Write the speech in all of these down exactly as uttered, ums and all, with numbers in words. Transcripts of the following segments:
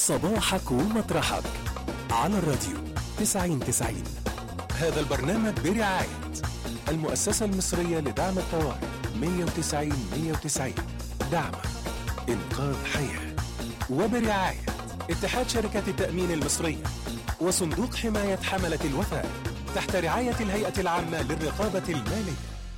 صباحك ومطرحك على الراديو تسعين تسعين. هذا البرنامج برعاية المؤسسة المصرية لدعم الطوارئ مية وتسعين مية وتسعين، دعمك إنقاذ حياة. وبرعاية اتحاد شركات التأمين المصرية وصندوق حماية حملة الوفاء تحت رعاية الهيئة العامة للرقابة المالية.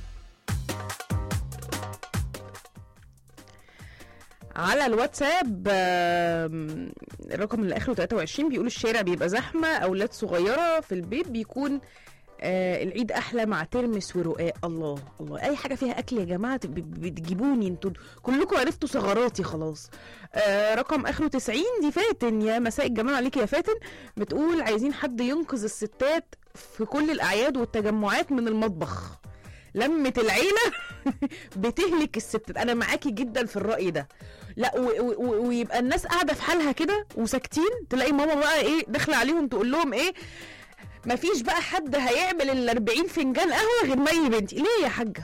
على الواتساب الرقم اللي اخره ثلاثة وعشرين بيقول الشارع بيبقى زحمه، اولاد صغيره في البيت بيكون آه العيد احلى مع ترمس ورقاق. الله الله، اي حاجه فيها اكل يا جماعه بتجيبوني انتوا كلكم، عرفتوا ثغراتي خلاص. آه رقم اخره تسعين دي فاتن، يا مساء الجمال عليك يا فاتن، بتقول عايزين حد ينقذ الستات في كل الاعياد والتجمعات من المطبخ، لمة العيلة بتهلك الستات. انا معاكي جدا في الرأي ده. لا ويبقى الناس قاعدة في حالها كده وساكتين، تلاقي ماما بقى ايه داخله عليهم تقول لهم ايه، مفيش بقى حد هيعمل ال أربعين فنجان قهوة غير مي بنتي. ليه يا حاجة؟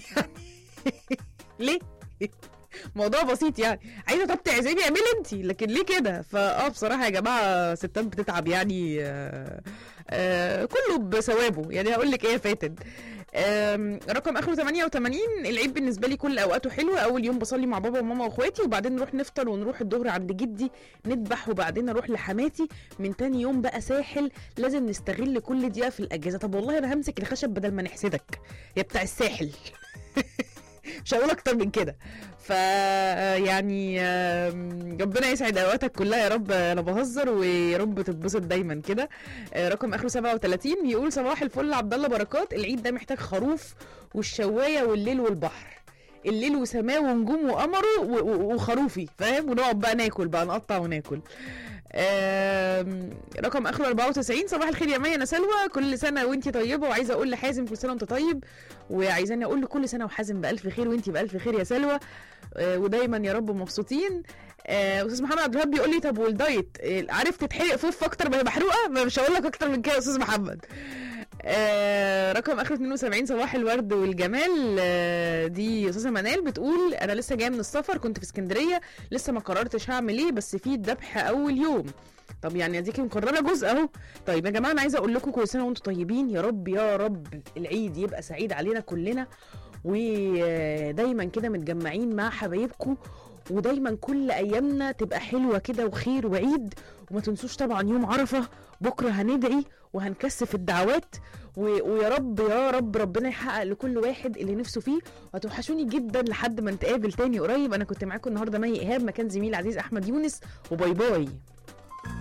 ليه؟ موضوع بسيط يعني، عايزه طب تعزمي اعملي انتي، لكن ليه كده؟ فاه بصراحه يا جماعه ستات بتتعب يعني، آآ آآ كله بثوابه يعني. هقول لك ايه يا فاتن. رقم اخره ثمانية وثمانين، العيد بالنسبه لي كل اوقاته حلوه. اول يوم بصلي مع بابا وماما واخواتي، وبعدين نروح نفطر ونروح الظهر عند جدي نذبح، وبعدين اروح لحماتي. من تاني يوم بقى ساحل، لازم نستغل كل دقيقه في الاجازه. طب والله انا همسك الخشب بدل ما نحسدك يا بتاع الساحل. مش هقول اكتر من كده. ف يعني ربنا يسعد اوقاتك كلها يا رب. انا بهزر ويا رب تتبسط دايما كده. رقم اخره سبعة وثلاثين بيقول صباح الفل عبد الله بركات، العيد ده محتاج خروف والشوايه والليل والبحر، الليل وسماه ونجوم وقمره وخروفي، فاهم؟ ونقعد بقى ناكل بقى، نقطع وناكل. رقم اخره أربعة وتسعين، صباح الخير يا مي، انا سلوى، كل سنه وانتي طيبه، وعايزه اقول لحازم كل سنه وانت طيب، وعايزاني اقول له كل سنه وحازم بالف خير وانتي بالف خير يا سلوى، ودايما يا رب مبسوطين. استاذ محمد عبد الوهاب بيقول لي طب والدايت عارف تتحرق فوف اكتر ما هي محروقه؟ مش هقول لك اكتر من كده يا استاذ محمد. آه رقم اخر اتنين وسبعين، صباح الورد والجمال. آه دي استاذه منال بتقول انا لسه جايه من السفر، كنت في اسكندريه لسه ما قررتش هعمل ايه، بس في الذبح اول يوم. طب يعني اديكي مقرره جزء اهو. طيب يا جماعه انا عايزه اقول لكم كل سنه وانتم طيبين، يا رب يا رب العيد يبقى سعيد علينا كلنا، ودايما كده متجمعين مع حبايبكم، ودايما كل ايامنا تبقى حلوه كده وخير وعيد. وما تنسوش طبعا يوم عرفه بكره هندعي وهنكثف الدعوات، ويا رب يا رب ربنا يحقق لكل واحد اللي نفسه فيه. وهتوحشوني جدا لحد ما نتقابل تاني قريب. انا كنت معاكم النهارده مي ايهاب، مكان زميل عزيز احمد يونس، وباي باي.